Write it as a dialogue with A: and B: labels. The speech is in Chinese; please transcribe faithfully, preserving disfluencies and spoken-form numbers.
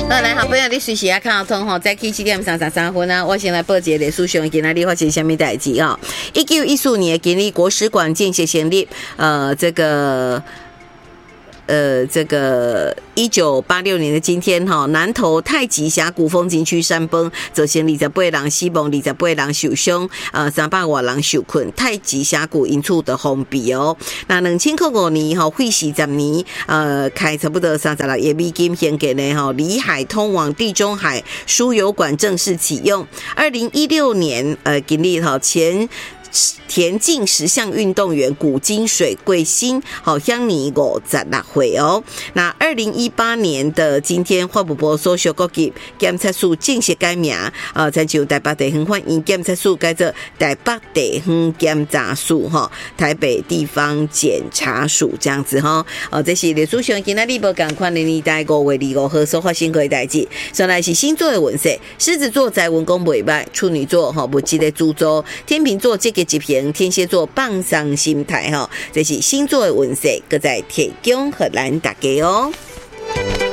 A: 好，来好朋友，你随时啊看到通吼，早起七点三十三分啊，我先来报一个历史上今仔日发生什么代志啊？一九一四年，今日国史馆建设成立，呃，这个。呃，这个一九八六年的今天哈，南投太极峡谷风景区山崩，造成二十八人死亡，二十八人受伤，呃，三百多人受困。太极峡谷因此的封闭哦。那两千零五年哈，会四十年，呃，开差不多三十六亿美金献给呢哈，里海通往地中海输油管正式启用。二零一六年，呃，今日哈前。田径十项运动员古金水贵新好乡尼五十六岁哦。那二零一八年的今天，发布部所属各级检察署正式改名，呃，参照台北地方法院检察署改做台北地方检察署哈，台北地方检察署这样子哈。哦，这是历史上今仔日无共款的年代五月二五号所发生过的代志。上来是星座的运势，狮子座财运讲袂歹，处女座哈物质的主轴，天秤座这个一平，天蝎座放松心态哈，这是星座的运势，搁在提供给咱大家哦。